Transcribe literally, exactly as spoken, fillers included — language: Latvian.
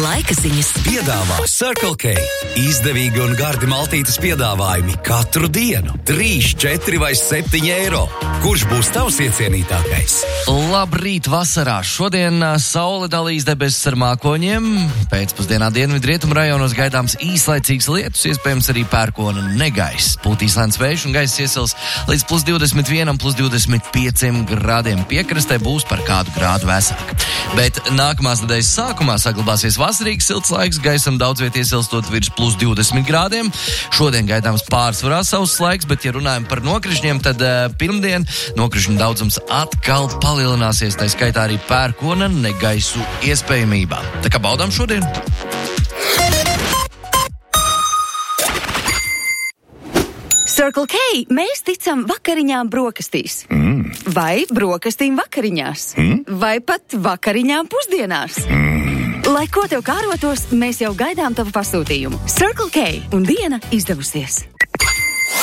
Laika ziņas piedāvā Circle K. Izdevīgi un gardi maltītes piedāvājumi katru dienu. trīs, četri vai septiņi eiro. Kurš būs tavs iecienītākais? Labrīt vasarā. Šodien saule dalīs debesis ar mākoņiem. Pēcpusdienā dienvidu rietumu rajonos gaidāms īslaicīgs lietus, iespējams arī pērkona negaiss. Pūtīs lēns vējš un gaiss iesils līdz plus divdesmit vienam, plus divdesmit pieciem grādiem. Piekrastē būs par kādu grādu vēsāk. Bet nākamās nedēļas sākumā saglabāsies vasarīgs silts laiks, gaisam daudz viet iesilstot virs plus divdesmit grādiem. Šodien gaidāms pārsvarā sauss laiks, bet ja runājam par nokrišņiem, tad uh, pirmdien nokrišņu daudzums atkal palielināsies, tā skaitā arī pērkona negaisu iespējamībā. Tā kā baudām šodien! Circle K, mēs ticam vakariņām brokastīs. Mm. Vai brokastīm vakariņās. Mm. Vai pat vakariņām pusdienās. Mm. Lai ko tev kārotos, mēs jau gaidām tavu pasūtījumu. Circle K un diena izdevusies.